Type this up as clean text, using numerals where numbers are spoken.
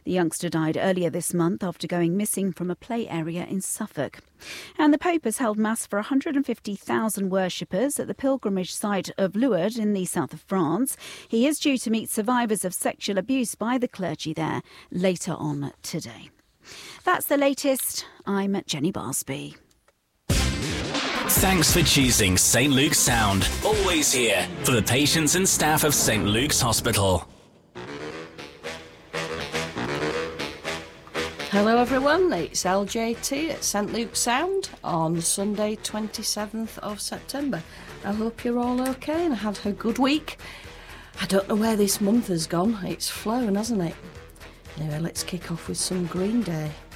The youngster died earlier this month after going missing from a play area in Suffolk. And the Pope has held Mass for 150,000 worshippers at the pilgrimage site of Lourdes in the south of France. He is due to meet survivors of sexual abuse by the clergy there later on today. That's the latest. I'm Jenny Barsby. Thanks for choosing St Luke's Sound. Always here for the patients and staff of St Luke's Hospital. Hello everyone, it's LJT at St Luke's Sound on Sunday 27th of September. I hope you're all okay and had a good week. I don't know where this month has gone, it's flown, hasn't it? Anyway, let's kick off with some Green Day.